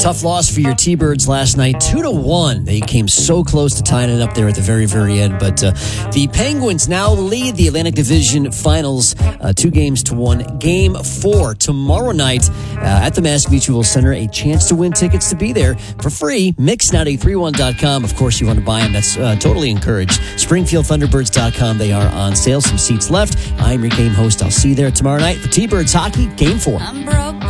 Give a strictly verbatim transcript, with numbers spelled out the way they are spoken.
Tough loss for your T-Birds last night, two to one. They came so close to tying it up there at the very, very end. But uh, the Penguins now lead the Atlantic Division Finals, uh, two games to one. Game four tomorrow night uh, at the Mass Mutual Center. A chance to win tickets to be there for free. Mix nine eight three one dot com. Of course, you want to buy them. That's uh, totally encouraged. Springfield Thunderbirds dot com. They are on sale. Some seats left. I'm your game host. I'll see you there tomorrow night for T-Birds Hockey, Game four. I'm broke.